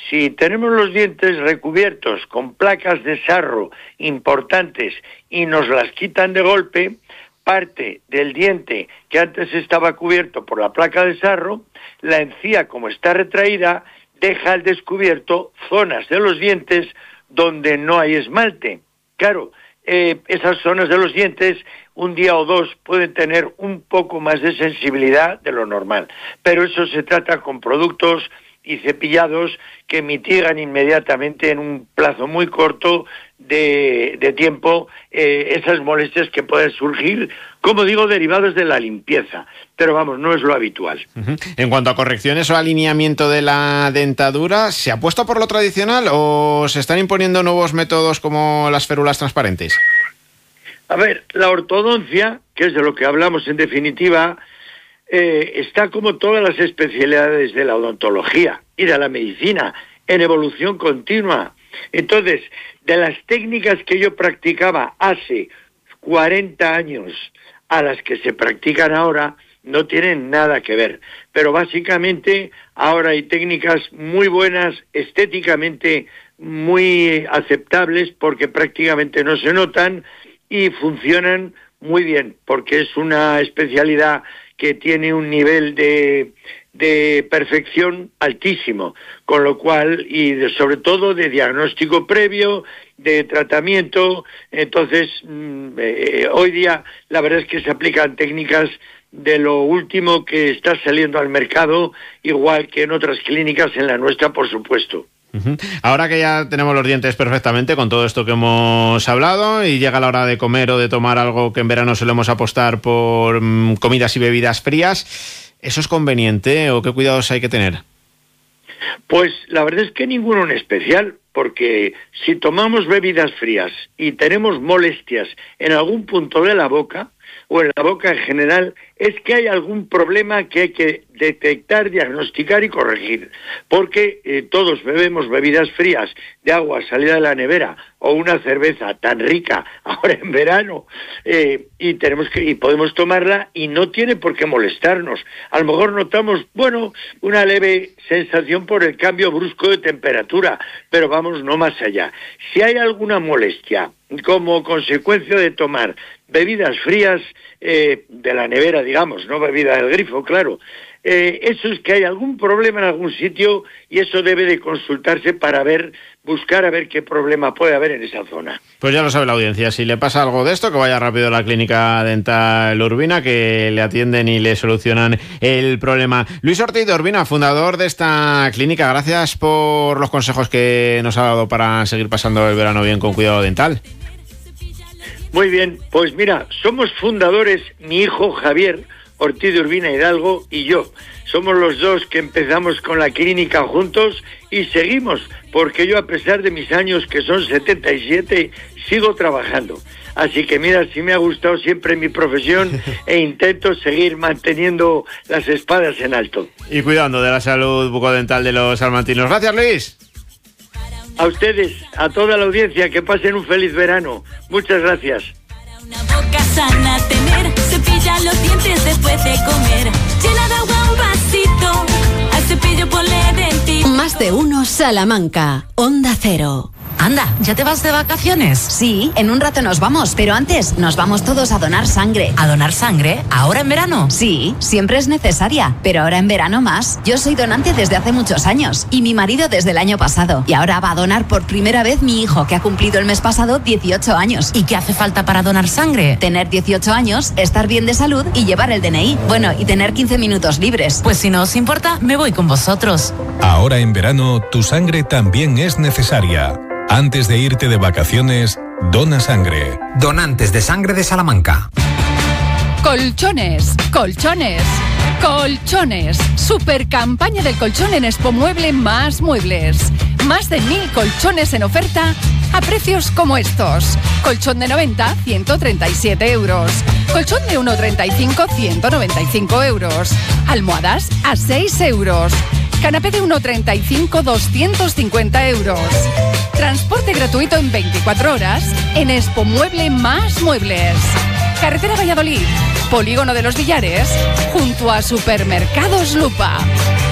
si tenemos los dientes recubiertos con placas de sarro importantes y nos las quitan de golpe, parte del diente que antes estaba cubierto por la placa de sarro, la encía, como está retraída, deja al descubierto zonas de los dientes donde no hay esmalte. Claro, esas zonas de los dientes, un día o dos, pueden tener un poco más de sensibilidad de lo normal, pero eso se trata con productos y cepillados que mitigan inmediatamente en un plazo muy corto de tiempo esas molestias que pueden surgir, como digo, derivados de la limpieza, pero vamos, no es lo habitual. Uh-huh. En cuanto a correcciones o alineamiento de la dentadura, ¿se apuesta por lo tradicional o se están imponiendo nuevos métodos como las férulas transparentes? A ver, la ortodoncia, que es de lo que hablamos en definitiva, está como todas las especialidades de la odontología y de la medicina, en evolución continua. Entonces, de las técnicas que yo practicaba hace 40 años a las que se practican ahora, no tienen nada que ver. Pero básicamente ahora hay técnicas muy buenas, estéticamente muy aceptables, porque prácticamente no se notan y funcionan muy bien, porque es una especialidad que tiene un nivel de perfección altísimo, con lo cual, sobre todo de diagnóstico previo, de tratamiento. Entonces, hoy día la verdad es que se aplican técnicas de lo último que está saliendo al mercado, igual que en otras clínicas, en la nuestra, por supuesto. Uh-huh. Ahora que ya tenemos los dientes perfectamente con todo esto que hemos hablado y llega la hora de comer o de tomar algo que en verano solemos apostar por comidas y bebidas frías, ¿eso es conveniente o qué cuidados hay que tener? Pues la verdad es que ninguno en especial, porque si tomamos bebidas frías y tenemos molestias en algún punto de la boca o en la boca en general, es que hay algún problema que hay que detectar, diagnosticar y corregir, porque todos bebemos bebidas frías de agua salida de la nevera o una cerveza tan rica ahora en verano, y podemos tomarla y no tiene por qué molestarnos. A lo mejor notamos, una leve sensación por el cambio brusco de temperatura, pero vamos, no más allá. Si hay alguna molestia como consecuencia de tomar bebidas frías de la nevera, digamos, no bebida del grifo, claro, eso es que hay algún problema en algún sitio y eso debe de consultarse para buscar a ver qué problema puede haber en esa zona. Pues ya lo sabe la audiencia, si le pasa algo de esto, que vaya rápido a la Clínica Dental Urbina, que le atienden y le solucionan el problema. Luis Ortiz de Urbina, fundador de esta clínica, gracias por los consejos que nos ha dado para seguir pasando el verano bien con cuidado dental. Muy bien, pues mira, somos fundadores, mi hijo Javier Ortiz de Urbina Hidalgo y yo. Somos los dos que empezamos con la clínica juntos y seguimos, porque yo, a pesar de mis años, que son 77, sigo trabajando. Así que mira, sí me ha gustado siempre mi profesión e intento seguir manteniendo las espadas en alto. Y cuidando de la salud bucodental de los salmantinos. Gracias, Luis. A ustedes, a toda la audiencia, que pasen un feliz verano. Muchas gracias. Para una boca sana tener, cepilla los dientes después de comer. Llena de agua un vasito, al cepillo ponle Dentil. Más de uno Salamanca, Onda Cero. Anda, ¿ya te vas de vacaciones? Sí, en un rato nos vamos, pero antes nos vamos todos a donar sangre. ¿A donar sangre? ¿Ahora en verano? Sí, siempre es necesaria, pero ahora en verano más. Yo soy donante desde hace muchos años y mi marido desde el año pasado. Y ahora va a donar por primera vez mi hijo, que ha cumplido el mes pasado 18 años. ¿Y qué hace falta para donar sangre? Tener 18 años, estar bien de salud y llevar el DNI. Bueno, y tener 15 minutos libres. Pues si no os importa, me voy con vosotros. Ahora en verano, tu sangre también es necesaria. Antes de irte de vacaciones, dona sangre. Donantes de Sangre de Salamanca. Colchones, colchones, colchones. Super campaña del colchón en Expomueble Más Muebles. Más de 1.000 colchones en oferta a precios como estos. Colchón de 90, 137 euros. Colchón de 1,35, 195 euros. Almohadas a 6 euros. Canapé de 1,35, 250 euros. Transporte gratuito en 24 horas en Expomueble Más Muebles. Carretera Valladolid, Polígono de los Villares, junto a Supermercados Lupa.